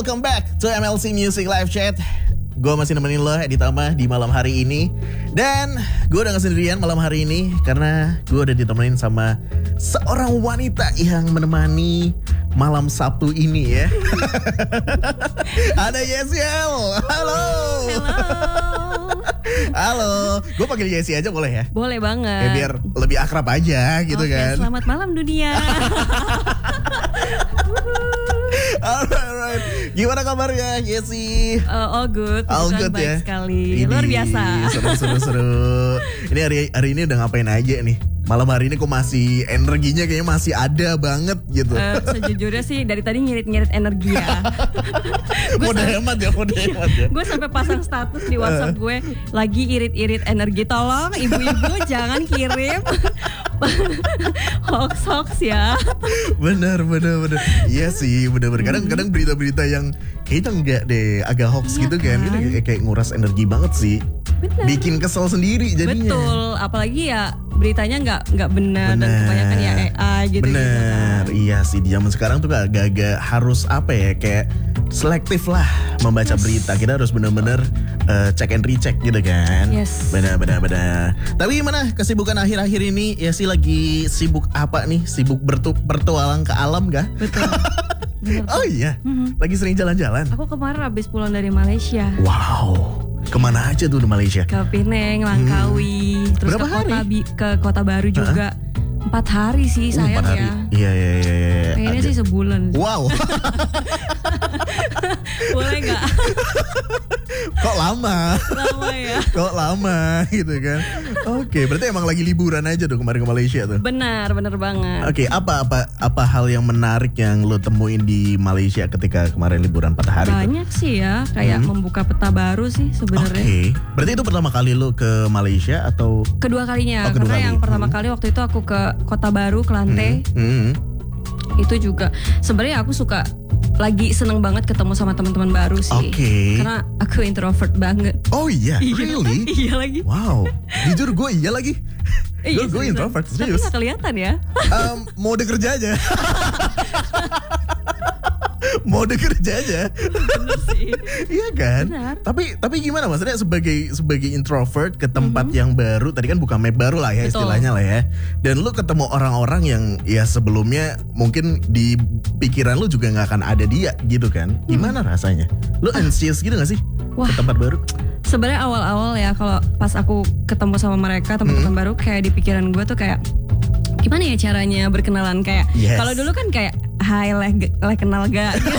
welcome back to MLC Music Live Chat. Gue masih nemenin lo ditambah di malam hari ini. Dan gue udah gak sendirian malam hari ini, karena gue udah ditemenin sama seorang wanita yang menemani malam Sabtu ini ya. Ada Yesiel. Halo. Halo. Gue panggil Yesi aja boleh ya? Boleh banget. Ya biar lebih akrab aja gitu kan. Selamat malam dunia. Alright. Gimana kabarnya Yesi? All good. All good baik ya. sekali. Luar biasa. Seru. Ini hari ini udah ngapain aja nih? Malam hari ini kok masih energinya kayaknya masih ada banget gitu. Sejujurnya sih dari tadi ngirit-ngirit energi ya. Mode hemat ya. Gue sampai pasang status di WhatsApp gue lagi irit-irit energi. Tolong ibu-ibu jangan kirim hoax ya. Bener. Iya sih, bener. Kadang berita-berita yang kayaknya enggak deh, agak hoax iya gitu kan. Itu kayak nguras energi banget sih. Bener. Bikin kesel sendiri jadinya. Betul, apalagi ya beritanya nggak benar dan kebanyakan ya AI gitu. Bener, iya sih di zaman sekarang tuh agak-agak harus apa ya, kayak selektif lah membaca berita. Kita harus bener-bener check and recheck gitu kan. Yes. Bener. Tapi gimana kesibukan akhir-akhir ini? Ya sih lagi sibuk apa nih? Sibuk bertualang ke alam gak? Betul. Bener. Oh iya, lagi sering jalan-jalan. Aku kemarin habis pulang dari Malaysia. Wow. Kemana aja tuh di Malaysia? Ke Penang, Langkawi, terus Berapa ke Kota Baru juga. 4 hari sih sayang 4 hari. ya. Iya. Kayaknya sih sebulan. Wow. Boleh nggak? Kok lama? Lama ya. Kok lama gitu kan? Oke, berarti emang lagi liburan aja tuh kemarin ke Malaysia tuh. Benar banget. Oke, apa hal yang menarik yang lo temuin di Malaysia ketika kemarin liburan 4 hari? Banyak sih ya, kayak membuka peta baru sih sebenarnya. Oke, berarti itu pertama kali lo ke Malaysia atau? Kedua kalinya, kedua karena kali. yang pertama kali waktu itu aku ke Kota Baru, Kelantan. Itu juga sebenarnya aku suka, lagi seneng banget ketemu sama teman-teman baru sih. Oke. Karena aku introvert banget. Oh iya, really? Iya lagi. Wow, jujur gue iya lagi. Gue introvert, serius. Tapi gak kelihatan ya. Mode kerja aja. Mode kerja aja. Bener sih. Iya kan? Benar. Tapi gimana maksudnya sebagai introvert ke tempat yang baru, tadi kan buka map baru lah ya. Betul. Istilahnya lah ya. Dan lu ketemu orang-orang yang ya sebelumnya mungkin di pikiran lu juga nggak akan ada dia gitu kan? Gimana rasanya? Lu anxious gitu gak sih? Wah. Ke tempat baru? Sebenarnya awal-awal ya, kalau pas aku ketemu sama mereka teman-teman baru, kayak di pikiran gue tuh kayak gimana ya caranya berkenalan, kayak kalau dulu kan kayak hai leh kenal gak gitu.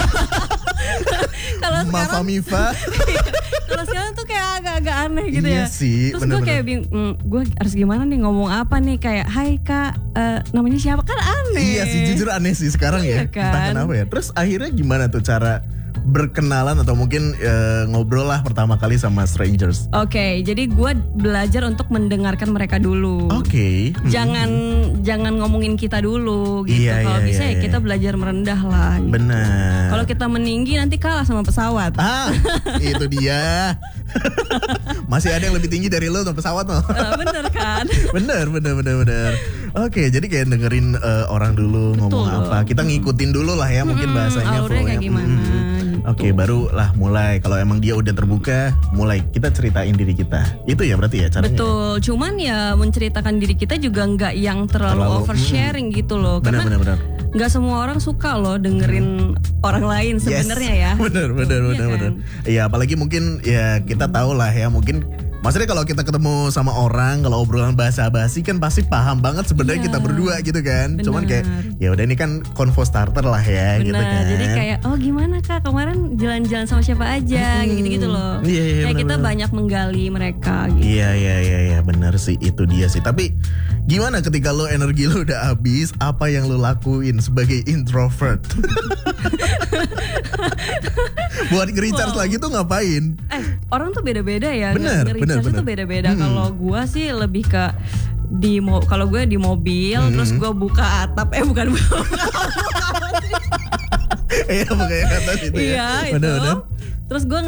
Kalau sekarang Mifa. kalau sekarang tuh kayak agak-agak aneh gitu Iya ya. sih, Terus gue kayak bingung, gue harus gimana nih ngomong apa nih, kayak hai kak, namanya siapa, kan aneh. Iya sih, jujur aneh sih sekarang ya. Iya kan? Entah kenapa ya. Terus akhirnya gimana tuh cara berkenalan atau mungkin ngobrol lah pertama kali sama strangers? Oke, jadi gue belajar untuk mendengarkan mereka dulu. Oke. Jangan ngomongin kita dulu gitu. Iya, Kalau iya, bisa iya, ya kita belajar merendah lah. Gitu. Benar. Kalau kita meninggi nanti kalah sama pesawat. Itu dia. Masih ada yang lebih tinggi dari lo untuk pesawat loh. Bener kan? Bener. Oke, jadi kayak dengerin orang dulu ngomong apa. Kita ngikutin dulu lah ya, mungkin bahasanya. Alurnya kayak gimana. Oke, baru lah mulai. Kalau emang dia udah terbuka, mulai kita ceritain diri kita. Itu ya berarti ya caranya. Betul. Cuman ya menceritakan diri kita juga nggak yang terlalu oversharing gitu loh. Karena Bener. nggak semua orang suka loh dengerin orang lain sebenarnya ya. Bener. Kan? Iya, apalagi mungkin ya kita tahu lah ya, mungkin maksudnya kalau kita ketemu sama orang, kalau obrolan basa-basi kan pasti paham banget sebenarnya kita berdua gitu kan. Bener. Cuman kayak ya udah ini kan convo starter lah ya. Bener, gitu kan. jadi kayak oh gimana kak kemarin jalan-jalan sama siapa aja, kayak gitu-gitu loh. Iya, kayak kita bener. banyak menggali mereka gitu. Iya, bener sih, itu dia sih. Tapi gimana ketika lo energi lo udah habis, apa yang lo lakuin sebagai introvert? Buat nge-recharge lagi tuh ngapain? Orang tuh beda-beda ya. Bener. Tuh beda-beda. Kalau gue sih lebih ke kalau gue di mobil, terus gue buka atap, bukan buka Iya, buka atap itu ya. Iya, itu. Terus gue